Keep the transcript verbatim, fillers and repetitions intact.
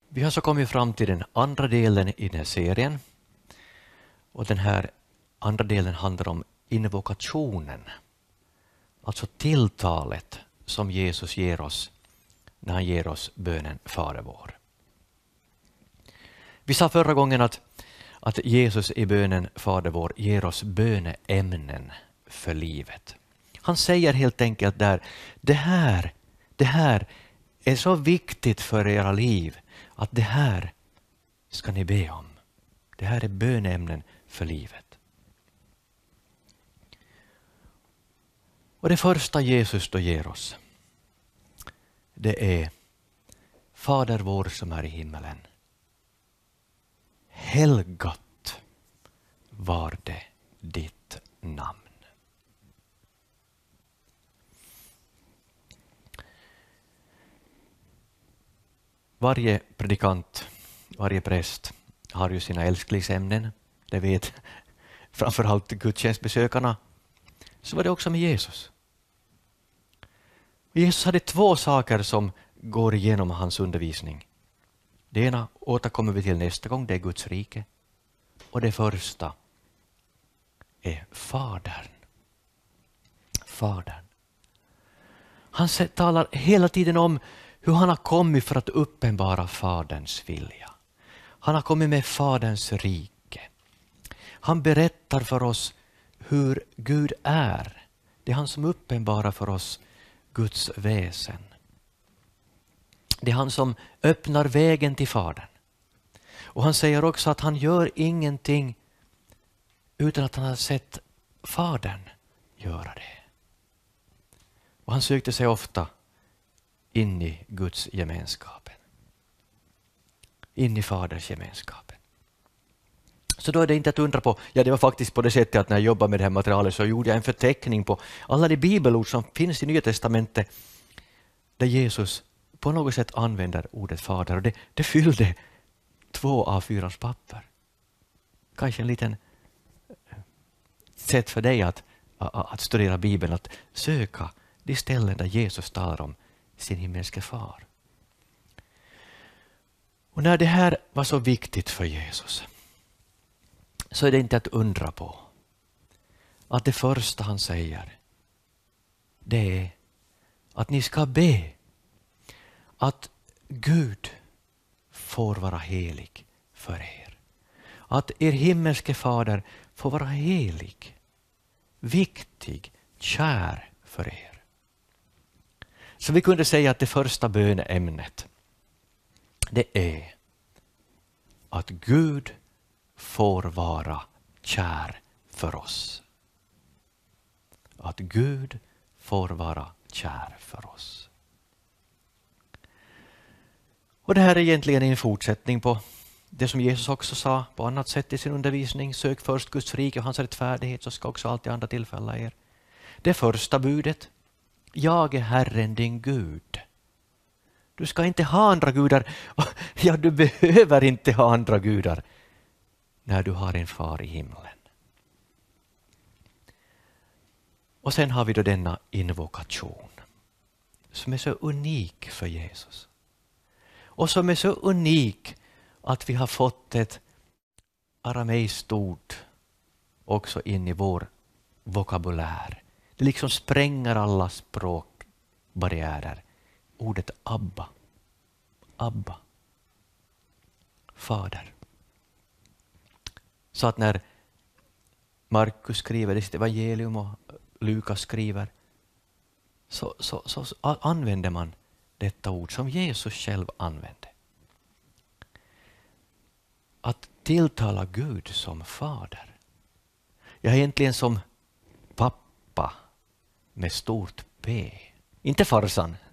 Vi har så kommit fram till den andra delen i den här serien. Och den här andra delen handlar om invokationen. Alltså tilltalet som Jesus ger oss när han ger oss bönen Fader vår. Vi sa förra gången att, att Jesus i bönen Fader vår ger oss böneämnen för livet. Han säger helt enkelt där, det här, det här är så viktigt för era liv att det här ska ni be om. Det här är böneämnen för livet. Och det första Jesus då ger oss, det är Fader vår som är i himmelen. Helgat var det ditt namn. Varje predikant, varje präst har ju sina älsklingsämnen. Det vet framförallt gudstjänstbesökarna. Så var det också med Jesus. Jesus hade två saker som går igenom hans undervisning. Det ena återkommer vi till nästa gång, det är Guds rike. Och det första är Fadern. Fadern. Han talar hela tiden om hur han har kommit för att uppenbara Faderns vilja. Han har kommit med Faderns rike. Han berättar för oss hur Gud är. Det är han som uppenbarar för oss Guds väsen. Det är han som öppnar vägen till Fadern. Och han säger också att han gör ingenting utan att han har sett Fadern göra det. Och han sökte sig ofta in i Guds gemenskapen. In i Faders gemenskapen. Så då är det inte att undra på, ja det var faktiskt på det sättet att när jag jobbade med det här materialet så gjorde jag en förteckning på alla de bibelord som finns i Nya testamentet där Jesus på något sätt använder ordet Fader. Och det, det fyllde två av fyra papper. Kanske en liten sätt för dig att, att studera Bibeln, att söka de ställen där Jesus talar om sin himmelske far. Och när det här var så viktigt för Jesus så är det inte att undra på att det första han säger det är att ni ska be att Gud får vara helig för er. Att er himmelske fader får vara helig, viktig, kär för er. Så vi kunde säga att det första böneämnet det är att Gud får vara kär för oss. Att Gud får vara kär för oss. Och det här är egentligen en fortsättning på det som Jesus också sa på annat sätt i sin undervisning. Sök först Guds rike och hans rättfärdighet så ska också allt det andra tillfälla er. Det första budet. Jag är Herren din Gud. Du ska inte ha andra gudar. Ja, du behöver inte ha andra gudar när du har en far i himlen. Och sen har vi då denna invokation som är så unik för Jesus. Och som är så unik att vi har fått ett arameiskt ord också in i vår vokabulär. Det liksom spränger alla språkbarriärer. Ordet Abba. Abba. Fader. Så att när Markus skriver i sitt evangelium och Lukas skriver så, så, så använder man detta ord som Jesus själv använde. Att tilltala Gud som fader. Ja, egentligen som pappa med stort P. Inte farsan,